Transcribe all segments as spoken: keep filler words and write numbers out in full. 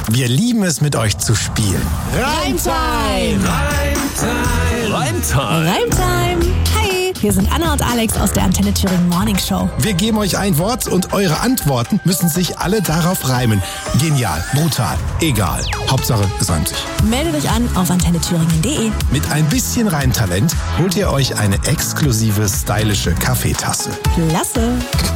Wir lieben es, mit euch zu spielen. Reimtime! Reimtime! Reimtime! Reimtime! Hi, hier sind Anna und Alex aus der Antenne Thüringen Morning Show. Wir geben euch ein Wort und eure Antworten müssen sich alle darauf reimen. Genial, brutal, egal. Hauptsache, es reimt sich. Meldet euch an auf antenne thüringen punkt de. Mit ein bisschen Reimtalent holt ihr euch eine exklusive, stylische Kaffeetasse. Klasse!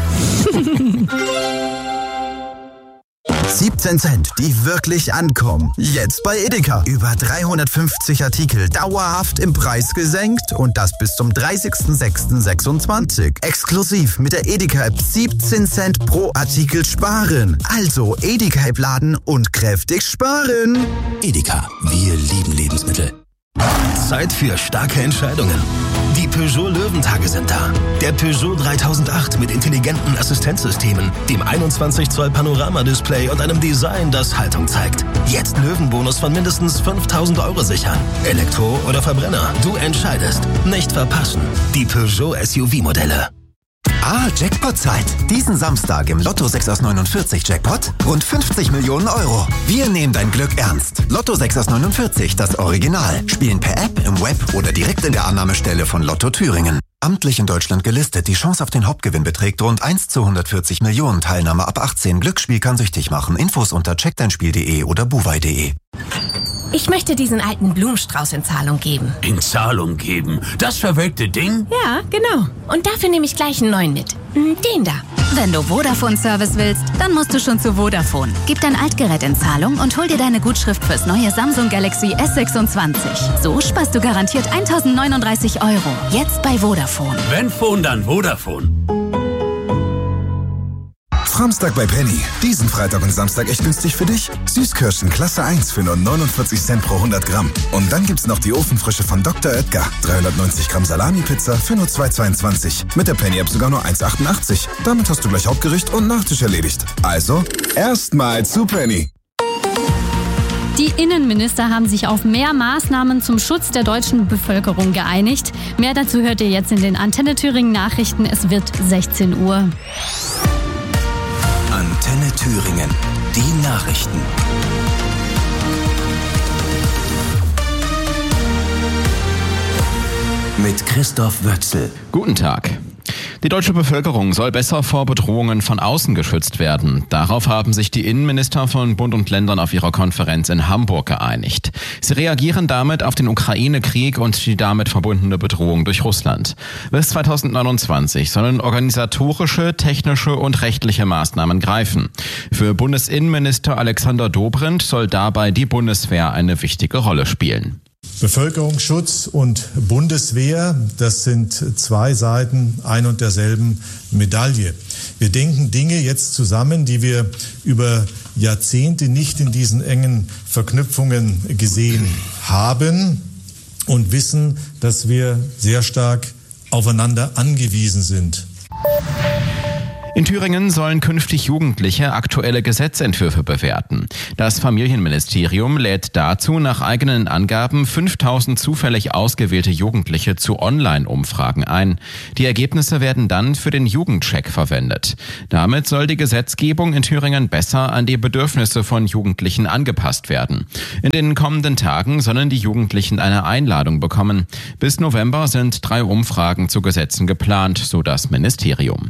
siebzehn Cent, die wirklich ankommen. Jetzt bei Edeka. Über dreihundertfünfzig Artikel dauerhaft im Preis gesenkt und das bis zum dreißigsten sechsten sechsundzwanzig. Exklusiv mit der Edeka-App siebzehn Cent pro Artikel sparen. Also Edeka-App laden und kräftig sparen. Edeka, wir lieben Lebensmittel. Zeit für starke Entscheidungen. Die Peugeot Löwentage sind da. Der Peugeot dreitausendacht mit intelligenten Assistenzsystemen, dem einundzwanzig Zoll Panoramadisplay und einem Design, das Haltung zeigt. Jetzt Löwenbonus von mindestens fünftausend Euro sichern. Elektro oder Verbrenner, du entscheidest. Nicht verpassen. Die Peugeot S U V-Modelle. Ah, Jackpot-Zeit. Diesen Samstag im Lotto sechs aus neunundvierzig Jackpot rund fünfzig Millionen Euro. Wir nehmen dein Glück ernst. Lotto sechs aus neunundvierzig, das Original. Spielen per App, im Web oder direkt in der Annahmestelle von Lotto Thüringen. Amtlich in Deutschland gelistet. Die Chance auf den Hauptgewinn beträgt rund eins zu hundertvierzig Millionen. Teilnahme ab achtzehn. Glücksspiel kann süchtig machen. Infos unter check dein spiel punkt de oder buwei punkt de. Ich möchte diesen alten Blumenstrauß in Zahlung geben. In Zahlung geben? Das verwelkte Ding? Ja, genau. Und dafür nehme ich gleich einen neuen mit. Den da. Wenn du Vodafone-Service willst, dann musst du schon zu Vodafone. Gib dein Altgerät in Zahlung und hol dir deine Gutschrift fürs neue Samsung Galaxy S sechsundzwanzig. So sparst du garantiert eintausendneununddreißig Euro. Jetzt bei Vodafone. Wenn Phone, dann Vodafone. Samstag bei Penny. Diesen Freitag und Samstag echt günstig für dich. Süßkirschen Klasse eins für nur neunundvierzig Cent pro hundert Gramm. Und dann gibt's noch die Ofenfrische von Doktor Oetker. dreihundertneunzig Gramm Salami-Pizza für nur zwei zweiundzwanzig. Mit der Penny-App sogar nur eins achtundachtzig. Damit hast du gleich Hauptgericht und Nachtisch erledigt. Also, erstmal zu Penny. Die Innenminister haben sich auf mehr Maßnahmen zum Schutz der deutschen Bevölkerung geeinigt. Mehr dazu hört ihr jetzt in den Antenne Thüringen Nachrichten. Es wird sechzehn Uhr. Antenne Thüringen. Die Nachrichten. Mit Christoph Wötzel. Guten Tag. Die deutsche Bevölkerung soll besser vor Bedrohungen von außen geschützt werden. Darauf haben sich die Innenminister von Bund und Ländern auf ihrer Konferenz in Hamburg geeinigt. Sie reagieren damit auf den Ukraine-Krieg und die damit verbundene Bedrohung durch Russland. Bis zweitausendneunundzwanzig sollen organisatorische, technische und rechtliche Maßnahmen greifen. Für Bundesinnenminister Alexander Dobrindt soll dabei die Bundeswehr eine wichtige Rolle spielen. Bevölkerungsschutz und Bundeswehr, das sind zwei Seiten ein und derselben Medaille. Wir denken Dinge jetzt zusammen, die wir über Jahrzehnte nicht in diesen engen Verknüpfungen gesehen haben und wissen, dass wir sehr stark aufeinander angewiesen sind. In Thüringen sollen künftig Jugendliche aktuelle Gesetzentwürfe bewerten. Das Familienministerium lädt dazu nach eigenen Angaben fünftausend zufällig ausgewählte Jugendliche zu Online-Umfragen ein. Die Ergebnisse werden dann für den Jugendcheck verwendet. Damit soll die Gesetzgebung in Thüringen besser an die Bedürfnisse von Jugendlichen angepasst werden. In den kommenden Tagen sollen die Jugendlichen eine Einladung bekommen. Bis November sind drei Umfragen zu Gesetzen geplant, so das Ministerium.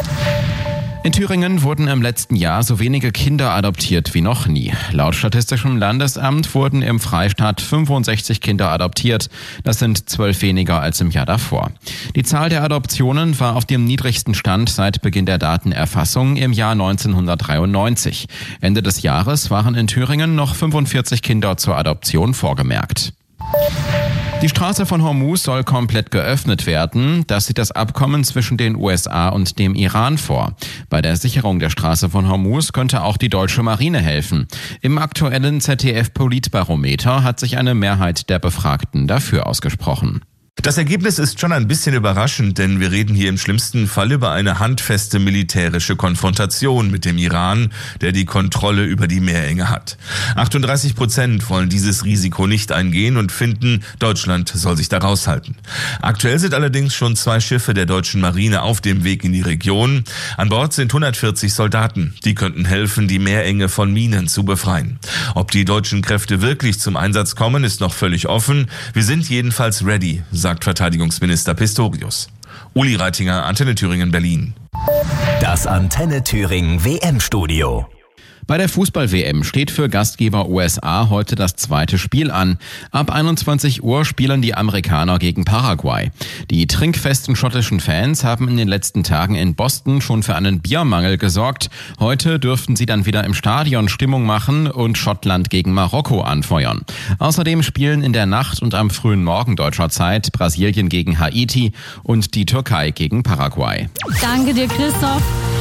In Thüringen wurden im letzten Jahr so wenige Kinder adoptiert wie noch nie. Laut Statistischem Landesamt wurden im Freistaat fünfundsechzig Kinder adoptiert. Das sind zwölf weniger als im Jahr davor. Die Zahl der Adoptionen war auf dem niedrigsten Stand seit Beginn der Datenerfassung im Jahr neunzehnhundertdreiundneunzig. Ende des Jahres waren in Thüringen noch fünfundvierzig Kinder zur Adoption vorgemerkt. Die Straße von Hormuz soll komplett geöffnet werden. Das sieht das Abkommen zwischen den U S A und dem Iran vor. Bei der Sicherung der Straße von Hormuz könnte auch die deutsche Marine helfen. Im aktuellen Z D F-Politbarometer hat sich eine Mehrheit der Befragten dafür ausgesprochen. Das Ergebnis ist schon ein bisschen überraschend, denn wir reden hier im schlimmsten Fall über eine handfeste militärische Konfrontation mit dem Iran, der die Kontrolle über die Meerenge hat. achtunddreißig Prozent wollen dieses Risiko nicht eingehen und finden, Deutschland soll sich da raushalten. Aktuell sind allerdings schon zwei Schiffe der deutschen Marine auf dem Weg in die Region. An Bord sind hundertvierzig Soldaten. Die könnten helfen, die Meerenge von Minen zu befreien. Ob die deutschen Kräfte wirklich zum Einsatz kommen, ist noch völlig offen. Wir sind jedenfalls ready, sagt Verteidigungsminister Pistorius. Uli Reitinger, Antenne Thüringen, Berlin. Das Antenne Thüringen W M-Studio. Bei der Fußball-W M steht für Gastgeber U S A heute das zweite Spiel an. Ab einundzwanzig Uhr spielen die Amerikaner gegen Paraguay. Die trinkfesten schottischen Fans haben in den letzten Tagen in Boston schon für einen Biermangel gesorgt. Heute dürften sie dann wieder im Stadion Stimmung machen und Schottland gegen Marokko anfeuern. Außerdem spielen in der Nacht und am frühen Morgen deutscher Zeit Brasilien gegen Haiti und die Türkei gegen Paraguay. Danke dir, Christoph.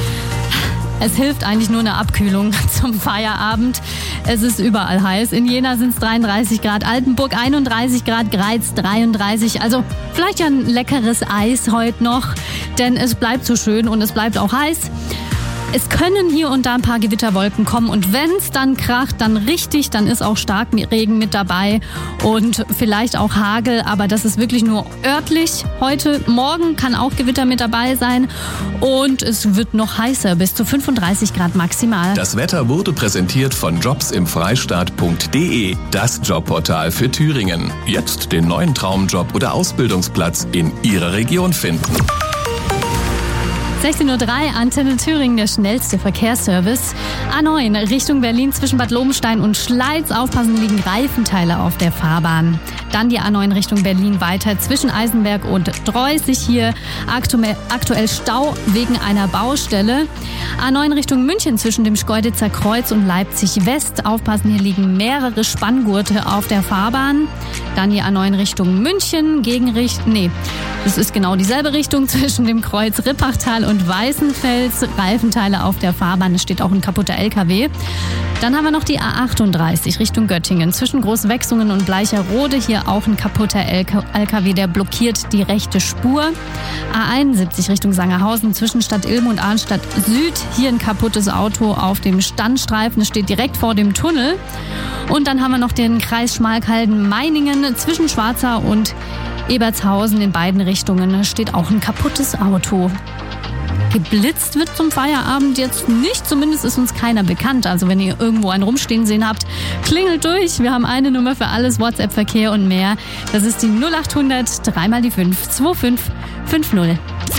Es hilft eigentlich nur eine Abkühlung zum Feierabend. Es ist überall heiß. In Jena sind es dreiunddreißig Grad, Altenburg einunddreißig Grad, Greiz dreiunddreißig. Also vielleicht ja ein leckeres Eis heute noch, denn es bleibt so schön und es bleibt auch heiß. Es können hier und da ein paar Gewitterwolken kommen und wenn es dann kracht, dann richtig, dann ist auch Starkregen mit dabei und vielleicht auch Hagel, aber das ist wirklich nur örtlich. Heute, morgen kann auch Gewitter mit dabei sein und es wird noch heißer, bis zu fünfunddreißig Grad maximal. Das Wetter wurde präsentiert von jobs im freistaat punkt de, das Jobportal für Thüringen. Jetzt den neuen Traumjob oder Ausbildungsplatz in Ihrer Region finden. sechzehn Uhr drei, Antenne Thüringen, der schnellste Verkehrsservice. A neun Richtung Berlin zwischen Bad Lobenstein und Schleiz. Aufpassen, liegen Reifenteile auf der Fahrbahn. Dann die A neun Richtung Berlin weiter zwischen Eisenberg und Dreußig. Hier aktuell, aktuell Stau wegen einer Baustelle. A neun Richtung München zwischen dem Schkeuditzer Kreuz und Leipzig West. Aufpassen, hier liegen mehrere Spanngurte auf der Fahrbahn. Dann die A neun Richtung München, Gegenrichtung, nee, das ist genau dieselbe Richtung zwischen dem Kreuz Rippachtal und Weißenfels. Reifenteile auf der Fahrbahn, es steht auch ein kaputter L K W. Dann haben wir noch die A achtunddreißig Richtung Göttingen zwischen Großwechsungen und Bleicherode. Hier auch ein kaputter L K W, der blockiert die rechte Spur. A einundsiebzig Richtung Sangerhausen zwischen Stadt Ilm und Arnstadt Süd. Hier ein kaputtes Auto auf dem Standstreifen, es steht direkt vor dem Tunnel. Und dann haben wir noch den Kreis Schmalkalden-Meiningen zwischen Schwarzau und Ebertshausen in beiden Richtungen steht auch ein kaputtes Auto. Geblitzt wird zum Feierabend jetzt nicht, zumindest ist uns keiner bekannt. Also wenn ihr irgendwo einen rumstehen sehen habt, klingelt durch. Wir haben eine Nummer für alles, WhatsApp-Verkehr und mehr. Das ist die null acht hundert, dreimal die fünf, zwei fünf fünf null.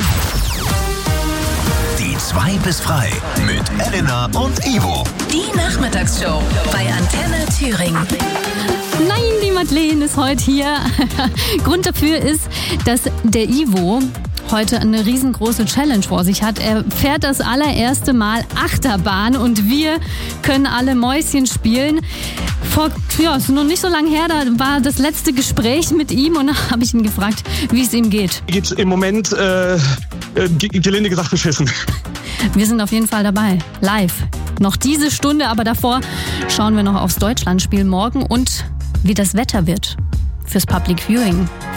Die zwei bis frei mit Elena und Ivo. Die Nachmittagsshow bei Antenne Thüringen. Nein, die Madeleine ist heute hier. Grund dafür ist, dass der Ivo heute eine riesengroße Challenge vor sich hat. Er fährt das allererste Mal Achterbahn und wir können alle Mäuschen spielen. Vor, ja, ist noch nicht so lange her, da war das letzte Gespräch mit ihm und da habe ich ihn gefragt, wie es ihm geht. Geht im Moment, äh, gelinde gesagt, beschissen. Wir sind auf jeden Fall dabei, live. Noch diese Stunde, aber davor schauen wir noch aufs Deutschlandspiel morgen und wie das Wetter wird fürs Public Viewing